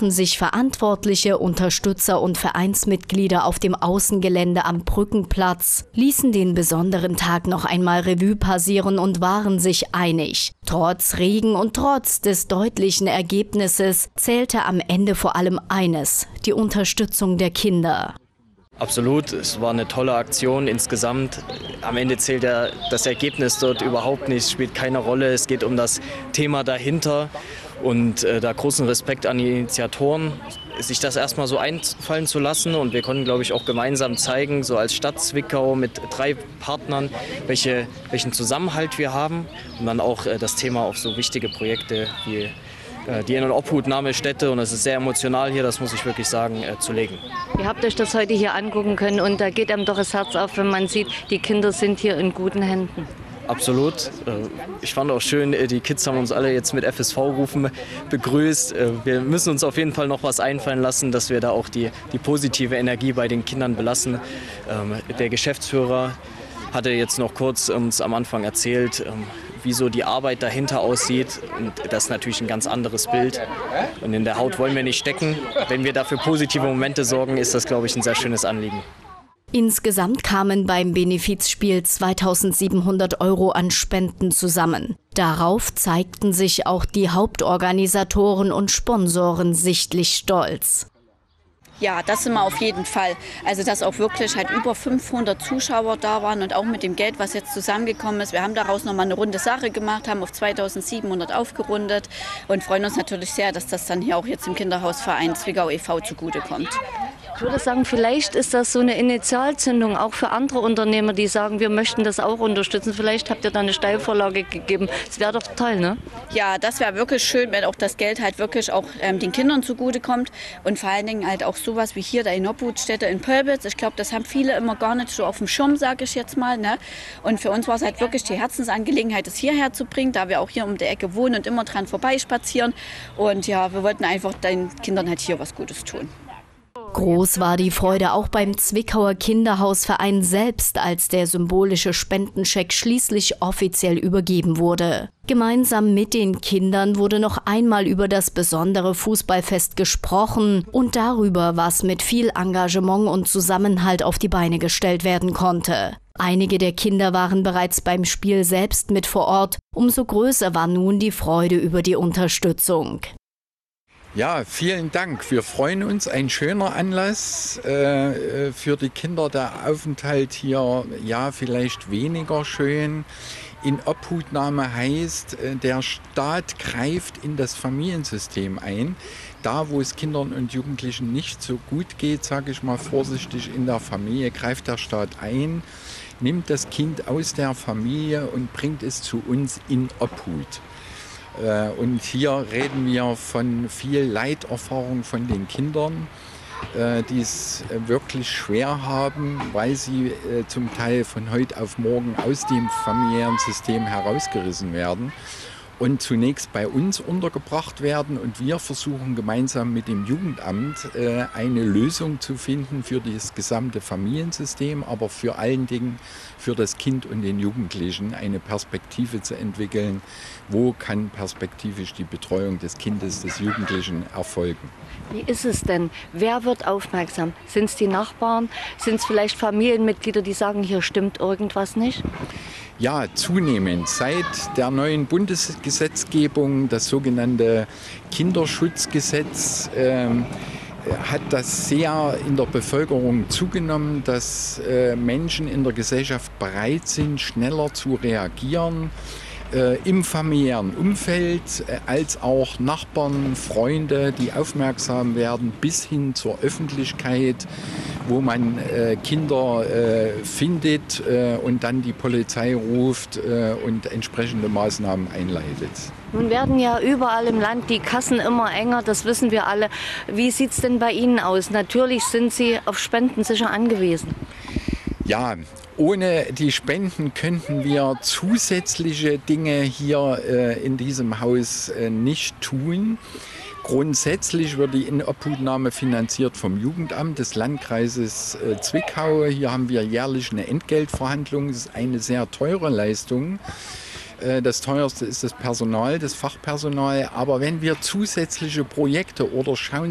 trafen sich Verantwortliche, Unterstützer und Vereinsmitglieder auf dem Außengelände am Brückenplatz, ließen den besonderen Tag noch einmal Revue passieren und waren sich einig. Trotz Regen und trotz des deutlichen Ergebnisses zählte am Ende vor allem eines: die Unterstützung der Kinder. Absolut, es war eine tolle Aktion insgesamt. Am Ende zählt ja das Ergebnis dort überhaupt nicht, spielt keine Rolle. Es geht um das Thema dahinter und da großen Respekt an die Initiatoren, sich das erstmal so einfallen zu lassen. Und wir konnten, glaube ich, auch gemeinsam zeigen, so als Stadt Zwickau mit 3 Partnern, welchen Zusammenhalt wir haben. Und dann auch das Thema auf so wichtige Projekte wie die In- und Obhutnahmestätte, und es ist sehr emotional hier, das muss ich wirklich sagen, zu legen. Ihr habt euch das heute hier angucken können und da geht einem doch das Herz auf, wenn man sieht, die Kinder sind hier in guten Händen. Absolut. Ich fand auch schön, die Kids haben uns alle jetzt mit FSV-Rufen begrüßt. Wir müssen uns auf jeden Fall noch was einfallen lassen, dass wir da auch die positive Energie bei den Kindern belassen. Der Geschäftsführer hatte jetzt noch kurz uns am Anfang erzählt, wie so die Arbeit dahinter aussieht. Und das ist natürlich ein ganz anderes Bild. Und in der Haut wollen wir nicht stecken. Wenn wir dafür positive Momente sorgen, ist das, glaube ich, ein sehr schönes Anliegen. Insgesamt kamen beim Benefizspiel 2.700 € an Spenden zusammen. Darauf zeigten sich auch die Hauptorganisatoren und Sponsoren sichtlich stolz. Ja, das sind wir auf jeden Fall. Also dass auch wirklich halt über 500 Zuschauer da waren und auch mit dem Geld, was jetzt zusammengekommen ist. Wir haben daraus nochmal eine runde Sache gemacht, haben auf 2.700 aufgerundet und freuen uns natürlich sehr, dass das dann hier auch jetzt im Kinderhausverein Zwickau e.V. zugutekommt. Ich würde sagen, vielleicht ist das so eine Initialzündung auch für andere Unternehmer, die sagen, wir möchten das auch unterstützen. Vielleicht habt ihr da eine Steilvorlage gegeben. Das wäre doch toll, ne? Ja, das wäre wirklich schön, wenn auch das Geld halt wirklich auch den Kindern zugutekommt und vor allen Dingen halt auch sowas wie hier der In-Obhutstätte in Pölbitz. Ich glaube, das haben viele immer gar nicht so auf dem Schirm, sage ich jetzt mal, ne? Und für uns war es halt wirklich die Herzensangelegenheit, es hierher zu bringen, da wir auch hier um die Ecke wohnen und immer dran vorbeispazieren. Und ja, wir wollten einfach den Kindern halt hier was Gutes tun. Groß war die Freude auch beim Zwickauer Kinderhausverein selbst, als der symbolische Spendenscheck schließlich offiziell übergeben wurde. Gemeinsam mit den Kindern wurde noch einmal über das besondere Fußballfest gesprochen und darüber, was mit viel Engagement und Zusammenhalt auf die Beine gestellt werden konnte. Einige der Kinder waren bereits beim Spiel selbst mit vor Ort. Umso größer war nun die Freude über die Unterstützung. Ja, vielen Dank. Wir freuen uns. Ein schöner Anlass für die Kinder. Der Aufenthalt hier, ja, vielleicht weniger schön. In Obhutnahme heißt, der Staat greift in das Familiensystem ein. Da, wo es Kindern und Jugendlichen nicht so gut geht, sage ich mal vorsichtig, in der Familie, greift der Staat ein, nimmt das Kind aus der Familie und bringt es zu uns in Obhut. Und hier reden wir von viel Leiterfahrung von den Kindern, die es wirklich schwer haben, weil sie zum Teil von heute auf morgen aus dem familiären System herausgerissen werden und zunächst bei uns untergebracht werden. Und wir versuchen gemeinsam mit dem Jugendamt eine Lösung zu finden für das gesamte Familiensystem, aber vor allen Dingen für das Kind und den Jugendlichen eine Perspektive zu entwickeln. Wo kann perspektivisch die Betreuung des Kindes, des Jugendlichen erfolgen? Wie ist es denn? Wer wird aufmerksam? Sind es die Nachbarn? Sind es vielleicht Familienmitglieder, die sagen, hier stimmt irgendwas nicht? Ja, zunehmend. Seit der neuen Bundesgesetzgebung, das sogenannte Kinderschutzgesetz, hat das sehr in der Bevölkerung zugenommen, dass Menschen in der Gesellschaft bereit sind, schneller zu reagieren. Im familiären Umfeld, als auch Nachbarn, Freunde, die aufmerksam werden, bis hin zur Öffentlichkeit, wo man Kinder findet und dann die Polizei ruft und entsprechende Maßnahmen einleitet. Nun werden ja überall im Land die Kassen immer enger, das wissen wir alle. Wie sieht es denn bei Ihnen aus? Natürlich sind Sie auf Spenden sicher angewiesen. Ja, ohne die Spenden könnten wir zusätzliche Dinge hier in diesem Haus nicht tun. Grundsätzlich wird die Inobhutnahme finanziert vom Jugendamt des Landkreises Zwickau. Hier haben wir jährlich eine Entgeltverhandlung. Das ist eine sehr teure Leistung. Das teuerste ist das Personal, das Fachpersonal. Aber wenn wir zusätzliche Projekte oder schauen